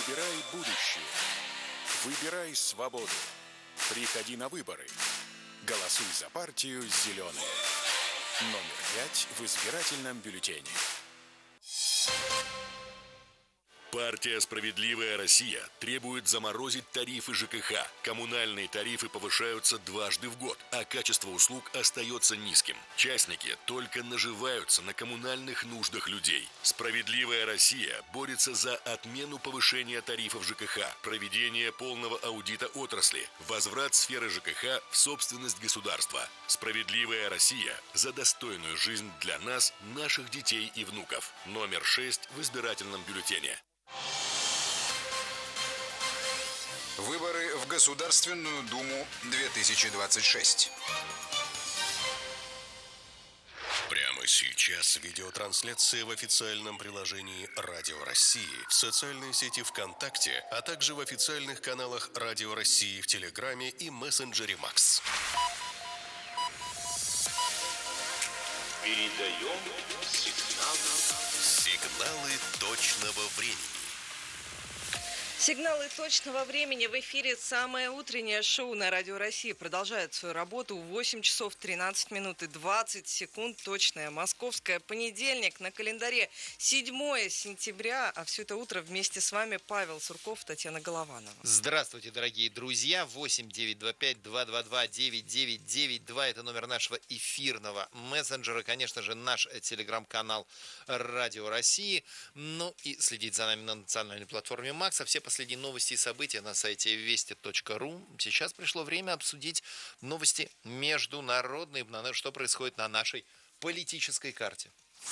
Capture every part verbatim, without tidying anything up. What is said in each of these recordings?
Выбирай будущее. Выбирай свободу. Приходи на выборы. Голосуй за партию «Зеленые». Номер пять в избирательном бюллетене. Партия «Справедливая Россия» требует заморозить тарифы ЖКХ. Коммунальные тарифы повышаются дважды в год, а качество услуг остается низким. Частники только наживаются на коммунальных нуждах людей. «Справедливая Россия» борется за отмену повышения тарифов ЖКХ, проведение полного аудита отрасли, возврат сферы ЖКХ в собственность государства. «Справедливая Россия» за достойную жизнь для нас, наших детей и внуков. Номер шесть в избирательном бюллетене. Выборы в Государственную Думу две тысячи двадцать шесть. Прямо сейчас видеотрансляция в официальном приложении Радио России, в социальной сети ВКонтакте, а также в официальных каналах Радио России в Телеграме и мессенджере Макс. Передаем сигналы. Сигналы точного времени. Сигналы точного времени в эфире. Самое утреннее шоу на Радио России продолжает свою работу. восемь часов тринадцать минут и двадцать секунд. Точное московское. Понедельник. На календаре седьмое сентября. А все это утро вместе с вами Павел Сурков, Татьяна Голованова. Здравствуйте, дорогие друзья. восемь девятьсот двадцать пять двести двадцать два девять девять девять два. Это номер нашего эфирного мессенджера. Конечно же, наш телеграм-канал Радио России. Ну и следить за нами на национальной платформе Макса. Все последние новости и события на сайте вести точка ру. Сейчас пришло время обсудить новости международные, что происходит на нашей политической карте.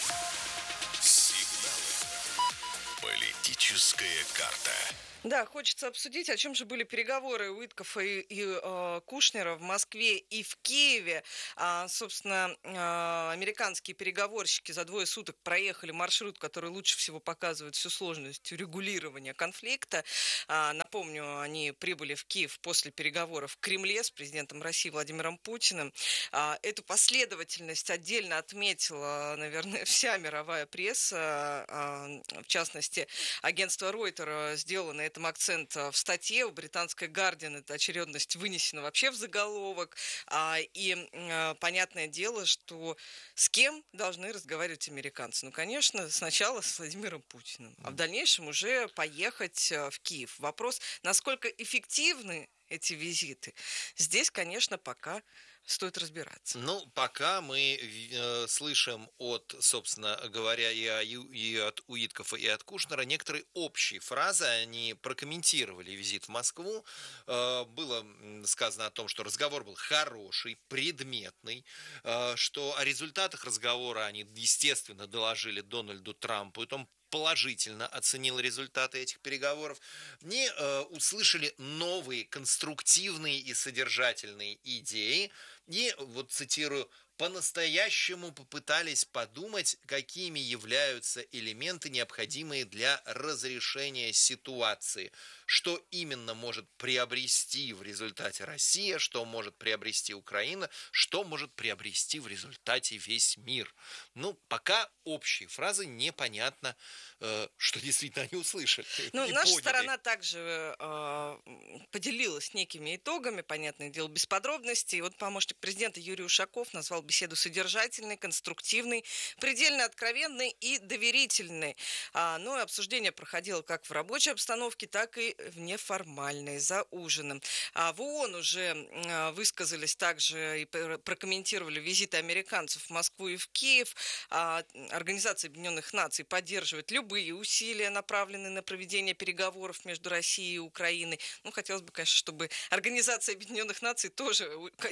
Сигналы. Политическая карта. Да, хочется обсудить, о чем же были переговоры Уиткофа и, и э, Кушнера в Москве и в Киеве. А, собственно, э, американские переговорщики за двое суток проехали маршрут, который лучше всего показывает всю сложность регулирования конфликта. А, напомню, они прибыли в Киев после переговоров в Кремле с президентом России Владимиром Путиным. А, эту последовательность отдельно отметила, наверное, вся мировая пресса. А, в частности, агентство Reuters сделало на этом акцент в статье. У британской Guardian эта очередность вынесена вообще в заголовок. А, и а, понятное дело, что с кем должны разговаривать американцы? Ну, конечно, сначала с Владимиром Путиным, а в дальнейшем уже поехать в Киев. Вопрос, насколько эффективны эти визиты, здесь, конечно, пока стоит разбираться. Ну, пока мы э, слышим от, собственно говоря, и, о, и от Уиткофа, и от Кушнера некоторые общие фразы. Они прокомментировали визит в Москву. Э, было сказано о том, что разговор был хороший, предметный, э, что о результатах разговора они, естественно, доложили Дональду Трампу, и том положительно оценил результаты этих переговоров, не э, услышали новые конструктивные и содержательные идеи, и, вот цитирую, по-настоящему попытались подумать, какими являются элементы, необходимые для разрешения ситуации. Что именно может приобрести в результате Россия, что может приобрести Украина, что может приобрести в результате весь мир. Ну, пока общие фразы, непонятно, э, что действительно они услышали. Ну, наша поняли. Сторона также э, поделилась некими итогами, понятное дело, без подробностей. Вот помощник президента Юрий Ушаков назвал беседу содержательной, конструктивной, предельно откровенной и доверительной. А, ну и обсуждение проходило как в рабочей обстановке, так и в неформальной, за ужином. А в ООН уже а, высказались также и прокомментировали визиты американцев в Москву и в Киев. А, Организация Объединенных Наций поддерживает любые усилия, направленные на проведение переговоров между Россией и Украиной. Ну, хотелось бы, конечно, чтобы Организация Объединенных Наций тоже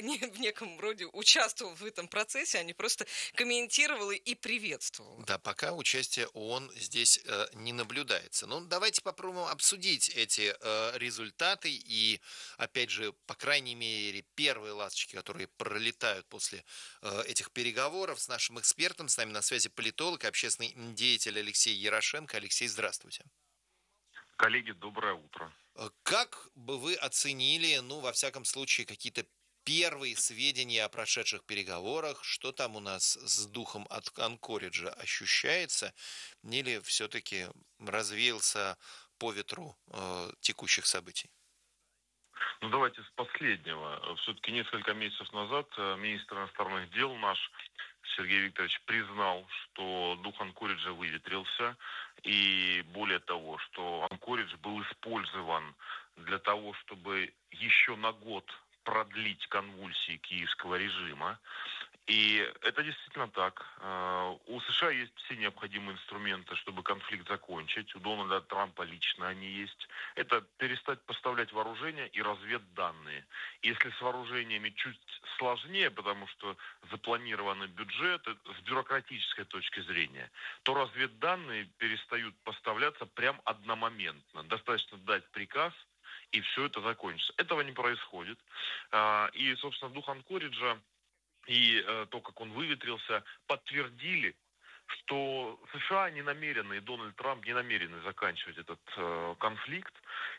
в неком роде участвовала в этом процессе, а не просто комментировала и приветствовала. Да, пока участие ООН здесь э, не наблюдается. Ну, давайте попробуем обсудить эти э, результаты и, опять же, по крайней мере, первые ласточки, которые пролетают после э, этих переговоров с нашим экспертом. С нами на связи политолог, общественный деятель Алексей Ярошенко. Алексей, здравствуйте. Коллеги, доброе утро. Как бы вы оценили, ну, во всяком случае, какие-то первые сведения о прошедших переговорах? Что там у нас с духом от Анкориджа ощущается? Или все-таки развеялся по ветру э, текущих событий? Ну, давайте с последнего. Все-таки несколько месяцев назад э, министр иностранных дел наш Сергей Викторович признал, что дух Анкориджа выветрился. И более того, что Анкоридж был использован для того, чтобы еще на год продлить конвульсии киевского режима. И это действительно так. Э, У США есть все необходимые инструменты, чтобы конфликт закончить. У Дональда Трампа лично они есть. Это перестать поставлять вооружение и разведданные. Если с вооружениями чуть сложнее, потому что запланированы бюджеты с бюрократической точки зрения, то разведданные перестают поставляться прям одномоментно. Достаточно дать приказ, и все это закончится. Этого не происходит. А, И, собственно, дух Анкориджа и э, то, как он выветрился, подтвердили, что США не намерены, и Дональд Трамп не намерены заканчивать этот э, конфликт.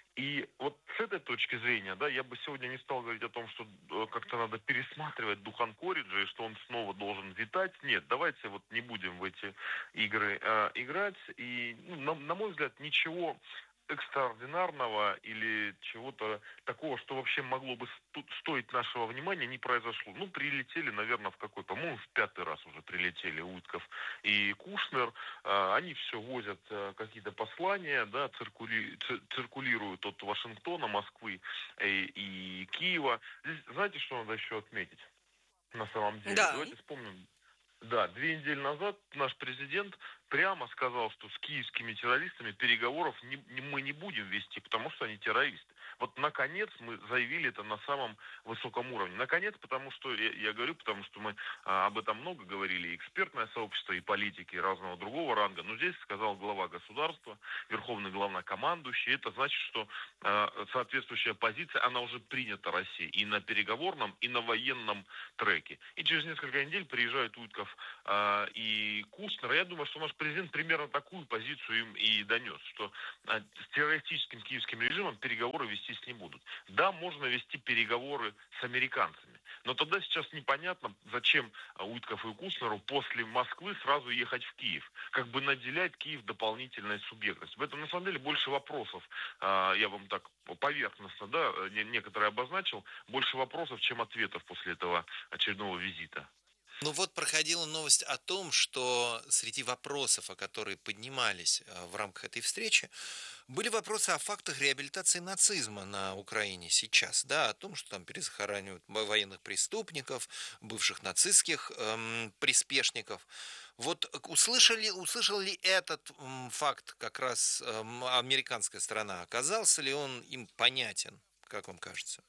И вот с этой точки зрения, да, я бы сегодня не стал говорить о том, что э, как-то надо пересматривать дух Анкориджа и что он снова должен витать. Нет, давайте вот не будем в эти игры э, играть. И, ну, на, на мой взгляд, ничего экстраординарного или чего-то такого, что вообще могло бы сто- стоить нашего внимания, не произошло. Ну, прилетели, наверное, в какой, по-моему, в пятый раз уже прилетели Уитков и Кушнер. А, Они все возят а, какие-то послания, да, циркули- ци- циркулируют от Вашингтона, Москвы и, и Киева. Здесь, знаете, что надо еще отметить? На самом деле, Да. давайте вспомним. Да, две недели назад наш президент прямо сказал, что с киевскими террористами переговоров не- не- мы не будем вести, потому что они террористы. Вот наконец мы заявили это на самом высоком уровне. Наконец, потому что, я, я говорю, потому что мы а, об этом много говорили, и экспертное сообщество, и политики разного другого ранга. Но здесь сказал глава государства, верховный главнокомандующий. Это значит, что а, соответствующая позиция, она уже принята Россией и на переговорном, и на военном треке. И через несколько недель приезжают Утков а, и Кушнер. Я думаю, что наш президент примерно такую позицию им и донес, что а, с террористическим киевским режимом переговоры вестись не будут. Да, можно вести переговоры с американцами, но тогда сейчас непонятно, зачем а, Утков и Кушнеру после Москвы сразу ехать в Киев, как бы наделять Киев дополнительной субъектностью. В этом на самом деле больше вопросов, а, я вам так поверхностно, да, не- некоторые обозначил, больше вопросов, чем ответов после этого очередного визита. Ну вот проходила новость о том, что среди вопросов, о которые поднимались э, в рамках этой встречи, были вопросы о фактах реабилитации нацизма на Украине сейчас, да, о том, что там перезахоранивают во- военных преступников, бывших нацистских эм, приспешников. Вот э, услышали, услышал ли этот м, факт как раз эм, американская сторона? Оказался ли он им понятен, как вам кажется?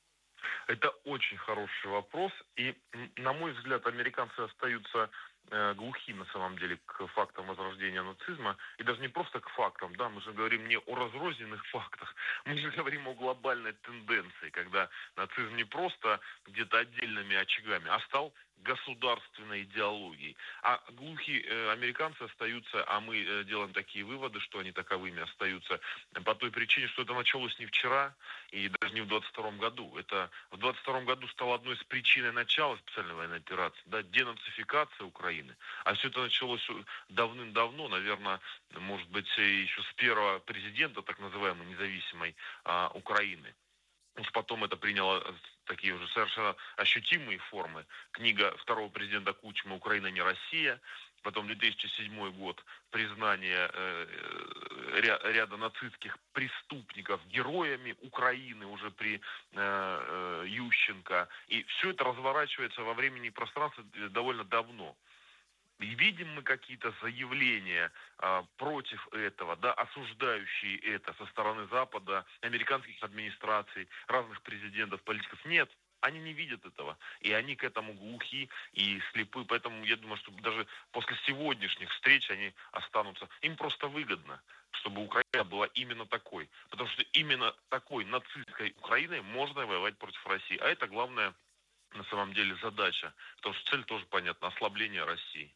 Это очень хороший вопрос, и, м, на мой взгляд, американцы остаются э, глухи на самом деле к фактам возрождения нацизма, и даже не просто к фактам, да, мы же говорим не о разрозненных фактах, мы же говорим о глобальной тенденции, когда нацизм не просто где-то отдельными очагами, а стал государственной идеологией. А глухие э, американцы остаются, а мы э, делаем такие выводы, что они таковыми остаются по той причине, что это началось не вчера и даже не в двадцать втором году. Это в двадцать втором году стало одной из причин начала специальной военной операции, да, денацификация Украины. А все это началось давным-давно, наверное, может быть, еще с первого президента так называемой независимой а, Украины. Уж потом это приняло такие уже совершенно ощутимые формы. Книга второго президента Кучмы «Украина не Россия». Потом две тысячи седьмой год, признание э, ря- ряда нацистских преступников героями Украины уже при э, э, Ющенко. И все это разворачивается во времени и пространстве довольно давно. И видим мы какие-то заявления а, против этого, да, осуждающие это со стороны Запада, американских администраций, разных президентов, политиков? Нет, они не видят этого. И они к этому глухи и слепы. Поэтому я думаю, что даже после сегодняшних встреч они останутся. Им просто выгодно, чтобы Украина была именно такой. Потому что именно такой нацистской Украиной можно воевать против России. А это главная на самом деле задача. Потому что цель тоже понятна — ослабление России.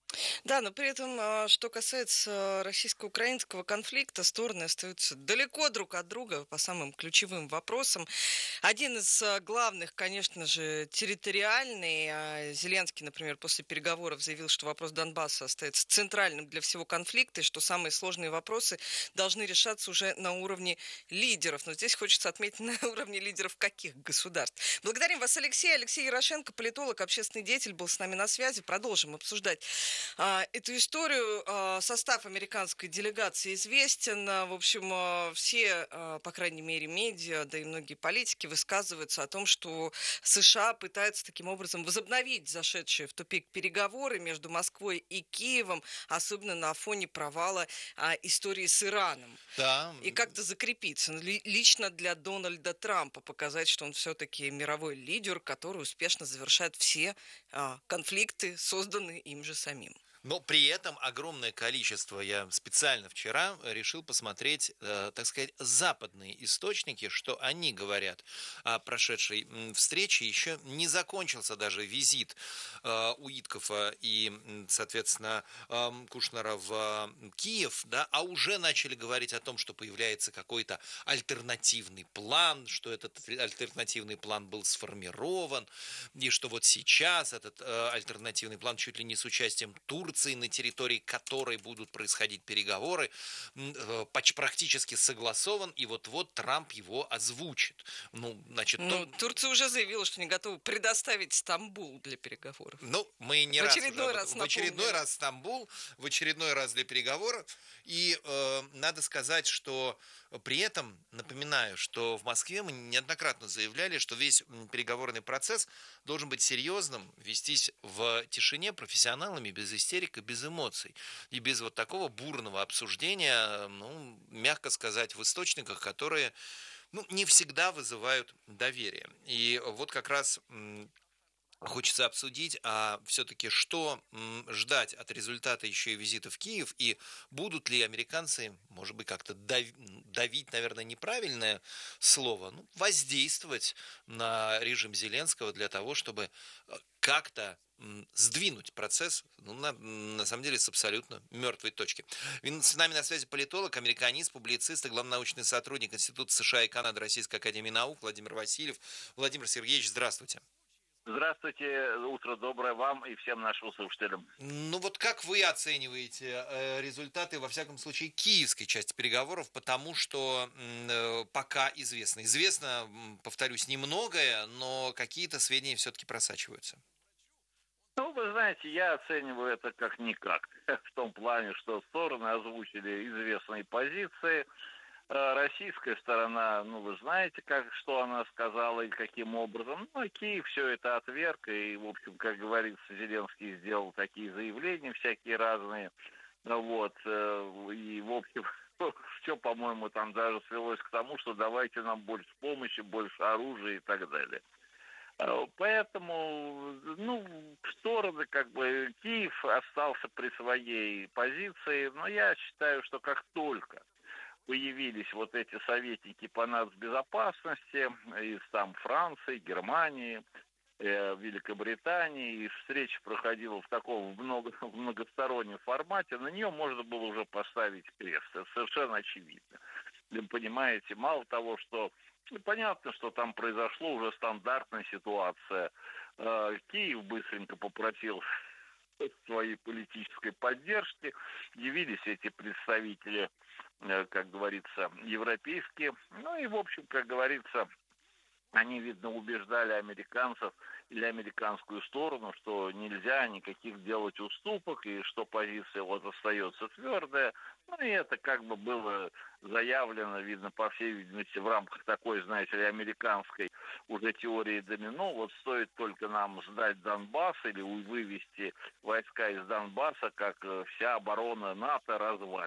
Да, но при этом, а, что касается российско-украинского конфликта, стороны остаются далеко друг от друга по самым ключевым вопросам. Один из а, главных, конечно же, территориальный. А, Зеленский, например, после переговоров заявил, что вопрос Донбасса остается центральным для всего конфликта, и что самые сложные вопросы должны решаться уже на уровне лидеров. Но здесь хочется отметить, на уровне лидеров каких государств. Благодарим вас, Алексей. Алексей Ярошенко, политолог, общественный деятель, был с нами на связи. Продолжим обсуждать а, эту историю. А, состав американской делегации известен. А, в общем, а, все, а, по крайней мере, медиа, да и многие политики высказываются о том, что США пытаются таким образом возобновить зашедшие в тупик переговоры между Москвой и Киевом, особенно на фоне провала а, истории с Ираном. Да. И как-то закрепиться. Ли- Лично для Дональда Трампа показать, что он все-таки мировой лидер, который успешно завершает все а, конфликты, созданные им же самим. Но при этом огромное количество, я специально вчера решил посмотреть, э, так сказать, западные источники, что они говорят о прошедшей м, встрече. Еще не закончился даже визит э, Уиткофа и, м, соответственно, э, Кушнера в э, Киев, да, а уже начали говорить о том, что появляется какой-то альтернативный план, что этот альтернативный план был сформирован, и что вот сейчас этот э, альтернативный план чуть ли не с участием Турции, на территории которой будут происходить переговоры, практически согласован, и вот-вот Трамп его озвучит. Ну, значит, Ну, то... Турция уже заявила, что не готова предоставить Стамбул для переговоров. Ну, мы не В раз очередной уже, раз в очередной напомнили. раз Стамбул, в очередной раз для переговоров. И э, надо сказать, что при этом, напоминаю, что в Москве мы неоднократно заявляли, что весь переговорный процесс должен быть серьезным, вестись в тишине профессионалами, без истерик и без эмоций. И без вот такого бурного обсуждения, ну, мягко сказать, в источниках, которые, ну, не всегда вызывают доверие. И вот как раз м, хочется обсудить, а все-таки что м, ждать от результата еще и визита в Киев, и будут ли американцы, может быть, как-то дав- давить, наверное, неправильное слово, ну, воздействовать на режим Зеленского для того, чтобы э, как-то м, сдвинуть процесс, ну, на, на самом деле, с абсолютно мертвой точки. И с нами на связи политолог, американист, публицист и главный научный сотрудник Института США и Канады Российской академии наук Владимир Васильев. Владимир Сергеевич, здравствуйте. Здравствуйте, утро доброе вам и всем нашим слушателям. Ну вот как вы оцениваете э, результаты, во всяком случае, киевской части переговоров, потому что э, пока известно. Известно, повторюсь, немногое, но какие-то сведения все-таки просачиваются. Ну, вы знаете, я оцениваю это как никак. В том плане, что стороны озвучили известные позиции. Российская сторона, ну, вы знаете, как, что она сказала и каким образом. Ну, и Киев все это отверг, и, в общем, как говорится, Зеленский сделал такие заявления всякие разные. Вот, и, в общем, все, по-моему, там даже свелось к тому, что давайте нам больше помощи, больше оружия и так далее. Поэтому, ну, стороны, как бы, Киев остался при своей позиции, но я считаю, что как только появились вот эти советники по нацбезопасности из там Франции, Германии, э, Великобритании, и встреча проходила в таком много, в многостороннем формате, на нее можно было уже поставить крест. Это совершенно очевидно. Вы понимаете, мало того, что ну, понятно, что там произошло уже стандартная ситуация. Э, Киев быстренько попросил своей политической поддержки, явились эти представители, как говорится, европейские. Ну и, в общем, как говорится, они, видно, убеждали американцев или американскую сторону, что нельзя никаких делать уступок, и что позиция вот остается твердая. Ну и это как бы было заявлено, видно, по всей видимости, в рамках такой, знаете ли, американской уже теории домино. Вот стоит только нам сдать Донбасс или вывести войска из Донбасса, как вся оборона НАТО развалится.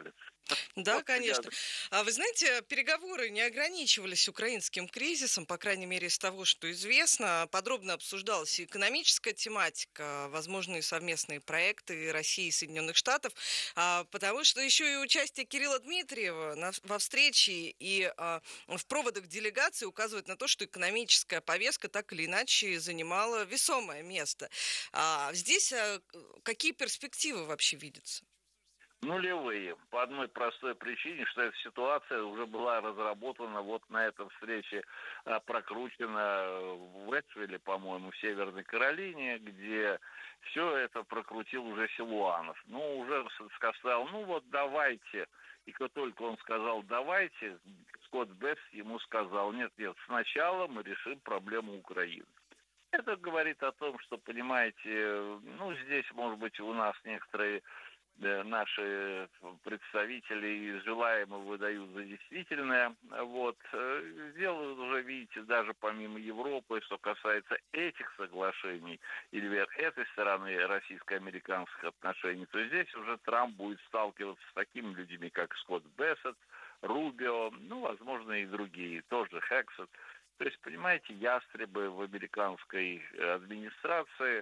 Да, конечно. А вы знаете, переговоры не ограничивались украинским кризисом, по крайней мере, из того, что известно. Подробно обсуждалась и экономическая тематика, возможные совместные проекты России и Соединенных Штатов, а, потому что еще и участие Кирилла Дмитриева на, во встрече и а, в проводах делегации указывает на то, что экономическая повестка так или иначе занимала весомое место. А, здесь а, какие перспективы вообще видятся? Нулевые. По одной простой причине, что эта ситуация уже была разработана вот на этой встрече, а, прокручена в Эшвилле, по-моему, в Северной Каролине, где все это прокрутил уже Силуанов. Ну, уже сказал, ну вот давайте. И как только он сказал давайте, Скотт Бесс ему сказал, нет, нет, сначала мы решим проблему Украины. Это говорит о том, что, понимаете, ну, здесь, может быть, у нас некоторые наши представители желаемое выдают за действительное. Вот. Делают уже, видите, даже помимо Европы, что касается этих соглашений или этой стороны российско-американских отношений, то здесь уже Трамп будет сталкиваться с такими людьми, как Скотт Бессет, Рубио, ну, возможно, и другие, тоже Хексет. То есть, понимаете, ястребы в американской администрации.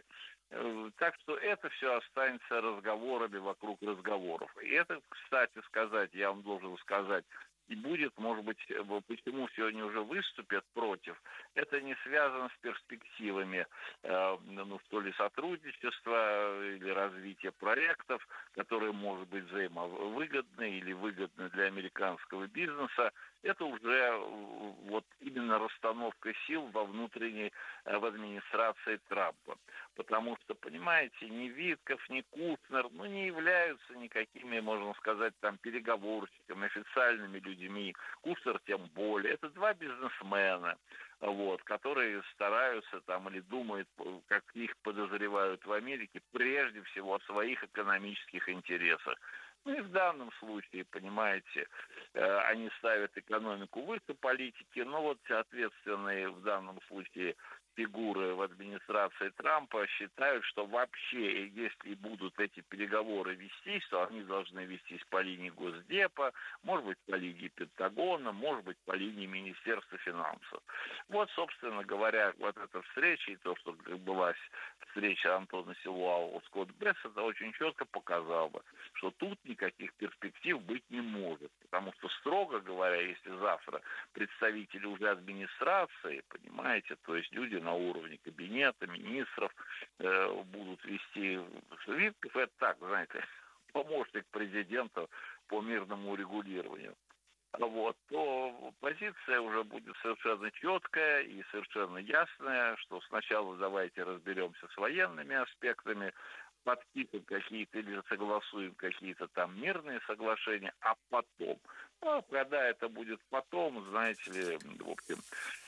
Так что это все останется разговорами вокруг разговоров. И это, кстати сказать, я вам должен сказать, и будет, может быть, почему сегодня уже выступят против, это не связано с перспективами, э, ну, что ли, сотрудничества или развития проектов, которые, может быть, взаимовыгодны или выгодны для американского бизнеса. Это уже вот именно расстановка сил во внутренней, в администрации Трампа. Потому что, понимаете, ни Витков, ни Кушнер, ну, не являются никакими, можно сказать, там, переговорщиками, официальными людьми. Кушнер тем более. Это два бизнесмена, вот, которые стараются там или думают, как их подозревают в Америке, прежде всего о своих экономических интересах. Ну и в данном случае, понимаете, они ставят экономику выше политики, но вот ответственные в данном случае фигуры в администрации Трампа считают, что вообще, если будут эти переговоры вестись, то они должны вестись по линии Госдепа, может быть, по линии Пентагона, может быть, по линии Министерства финансов. Вот, собственно говоря, вот эта встреча и то, что была встреча Антона Силуанова с Скотт Бессета, очень четко показала бы, что тут никаких перспектив быть не может. Потому что, строго говоря, если завтра представители уже администрации, понимаете, то есть люди на уровне кабинета, министров э, будут вести Витков, это так, знаете, помощник президента по мирному урегулированию. Вот, то позиция уже будет совершенно четкая и совершенно ясная, что сначала давайте разберемся с военными аспектами, подпишем какие-то или согласуем какие-то там мирные соглашения, а потом, ну, когда это будет потом, знаете ли, в общем,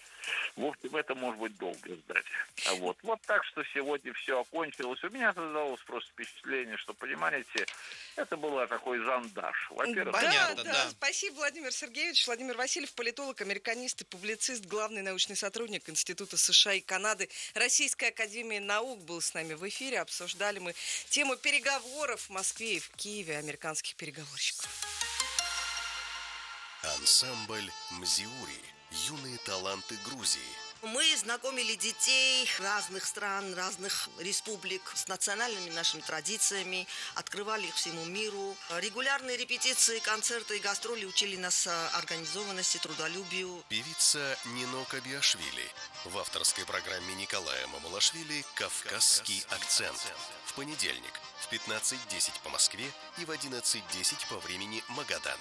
В общем, это может быть долго ждать. А вот. Вот так, что сегодня все окончилось. У меня создалось просто впечатление, что, понимаете, это был такой жандаш. Во-первых, да, понятно, да, да. Спасибо, Владимир Сергеевич. Владимир Васильев, политолог, американист и публицист, главный научный сотрудник Института США и Канады Российской академии наук был с нами в эфире. Обсуждали мы тему переговоров в Москве и в Киеве американских переговорщиков. Ансамбль «Мзиури». Юные таланты Грузии. Мы знакомили детей разных стран, разных республик с национальными нашими традициями, открывали их всему миру. Регулярные репетиции, концерты и гастроли учили нас организованности, трудолюбию. Певица Нино Кабиашвили. В авторской программе Николая Мамулашвили «Кавказский акцент». В понедельник в пятнадцать десять по Москве и в одиннадцать десять по времени Магадана.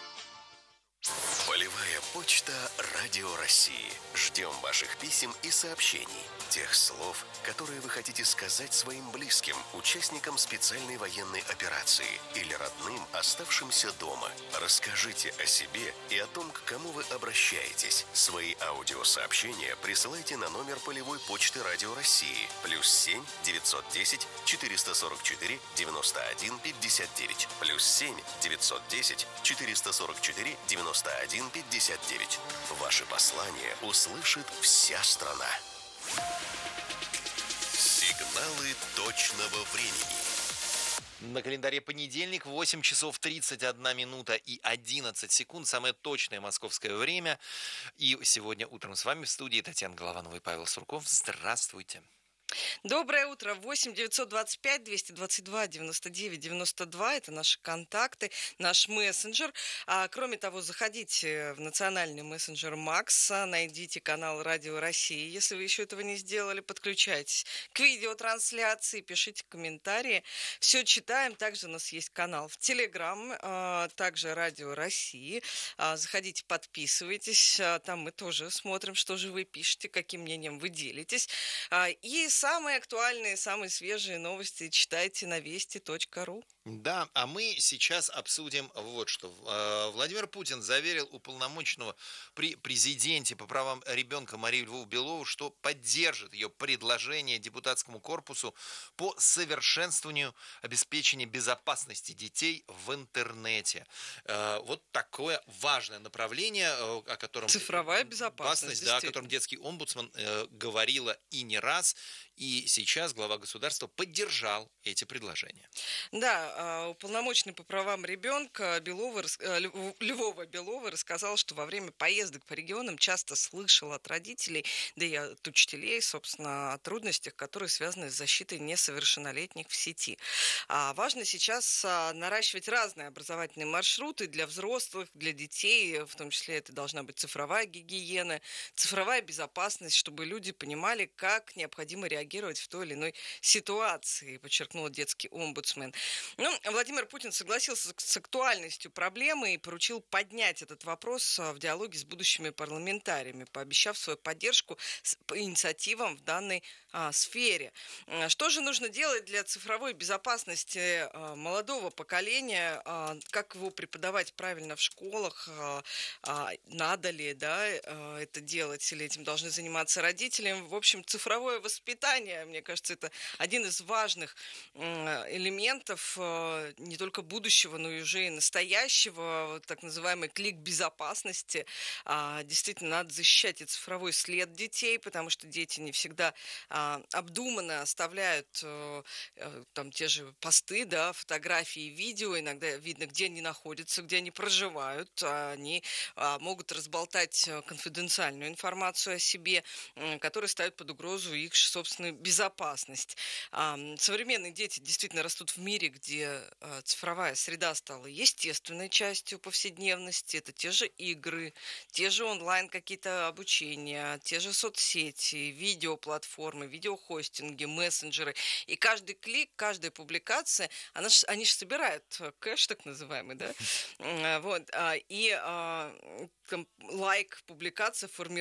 Полевая почта Радио России. Ждем ваших писем и сообщений. Тех слов, которые вы хотите сказать своим близким, участникам специальной военной операции или родным, оставшимся дома. Расскажите о себе и о том, к кому вы обращаетесь. Свои аудиосообщения присылайте на номер полевой почты Радио России. Плюс семь девятьсот десять четыреста сорок четыре девяносто один пятьдесят девять. Плюс семь девятьсот десять четыреста сорок четыре девяносто один пятьдесят девять. Ваши послания услышит вся страна. Сигналы точного времени. На календаре понедельник, восемь часов тридцать одна минута и одиннадцать секунд. Самое точное московское время. И сегодня утром с вами в студии Татьяна Голованова и Павел Сурков. Здравствуйте. Доброе утро. восемь девятьсот двадцать пять двести двадцать два девяносто девять девяносто два. Это наши контакты, наш мессенджер. А, кроме того, заходите в национальный мессенджер Макс, найдите канал Радио России. Если вы еще этого не сделали, подключайтесь к видеотрансляции, пишите комментарии. Все читаем. Также у нас есть канал в Телеграм, а, также Радио России. А, заходите, подписывайтесь. А, там мы тоже смотрим, что же вы пишете, каким мнением вы делитесь. А, и самые актуальные, самые свежие новости читайте на вести точка ру. Да, а мы сейчас обсудим вот что. Владимир Путин заверил уполномоченного при президенте по правам ребенка Марию Львову Белову, что поддержит ее предложение депутатскому корпусу по совершенствованию обеспечения безопасности детей в интернете. Вот такое важное направление, о котором... Цифровая безопасность, да, о котором детский омбудсман говорила и не раз. И сейчас глава государства поддержал эти предложения. Да, уполномоченный по правам ребенка Белова, Львова Белова рассказал, что во время поездок по регионам часто слышал от родителей, да и от учителей, собственно, о трудностях, которые связаны с защитой несовершеннолетних в сети. А важно сейчас наращивать разные образовательные маршруты для взрослых, для детей, в том числе это должна быть цифровая гигиена, цифровая безопасность, чтобы люди понимали, как необходимо реагировать в той или иной ситуации, подчеркнул детский омбудсмен. Ну, Владимир Путин согласился с актуальностью проблемы и поручил поднять этот вопрос в диалоге с будущими парламентариями, пообещав свою поддержку по инициативам в данной а, сфере. Что же нужно делать для цифровой безопасности а, молодого поколения? А, как его преподавать правильно в школах? А, а, надо ли, да, а, это делать? Или этим должны заниматься родители? В общем, цифровое воспитание, мне кажется, это один из важных элементов не только будущего, но и уже и настоящего, так называемый клик безопасности. Действительно, надо защищать и цифровой след детей, потому что дети не всегда обдуманно оставляют там те же посты, да, фотографии, видео. Иногда видно, где они находятся, где они проживают. Они могут разболтать конфиденциальную информацию о себе, которая ставит под угрозу их собственную безопасность. Современные дети действительно растут в мире, где цифровая среда стала естественной частью повседневности. Это те же игры, те же онлайн какие-то обучения, те же соцсети, видеоплатформы, видеохостинги, мессенджеры. И каждый клик, каждая публикация, она ж, они же собирают кэш, так называемый, да? Вот. И лайк, публикация формирует